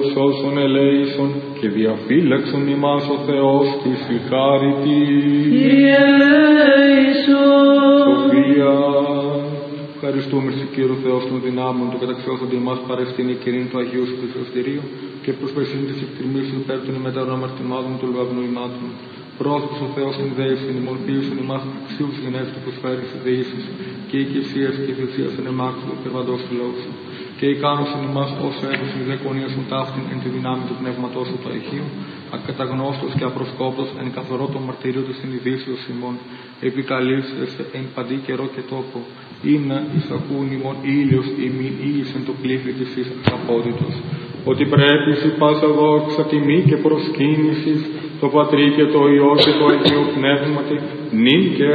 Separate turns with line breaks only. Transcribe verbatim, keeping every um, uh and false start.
Σώσον ελέησον και διαφύλαξον ημάς ο Θεός της η χάρητη.
Κύριε ελέησον.
Σοφία. Ευχαριστούμε σε Κύριο Θεός των δυνάμεων, το καταξιώσονται ημάς παρεστήν η κυρίν του Αγίου σου του Σωστηρίου και προσπεσήν της εκτιμής του υπέρ των ημετέρων αμαρτημάτων του λογαυνού ημάτων. Πρόσωπος ο Θεός την δέησιν, ημών ποιήσουν ημάς αξίους γενές του προσφέρει σε δεήσεις και οικησίας και θυσίας εν εμάξου του θερβαντός του λαού σου. Και ικάνωσιν ημάς όσο έδωσιν η δεκονία σου ταύτην εν τη δυνάμει του πνεύματός σου του Αγίου, ακαταγνώστος και απροσκόπτος εν καθορό το μαρτύριο της συνειδήσεως ημών, επικαλύψεσαι εν παντή καιρό και τόπο, ή να εισακούν ημών ήλιος ημίν ήλιος εν το πλήθη της εις απόδιτος. Ότι πρέπει σε πάσα δόξα τιμή και προσκύνησης το Πατρί και το Υιό και το Αγίο Πνεύματι, νυν και